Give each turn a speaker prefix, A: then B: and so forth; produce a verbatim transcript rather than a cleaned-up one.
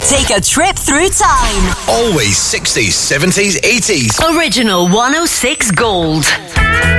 A: Take a trip through time.
B: Always sixties, seventies, eighties.
A: Original one oh six Gold.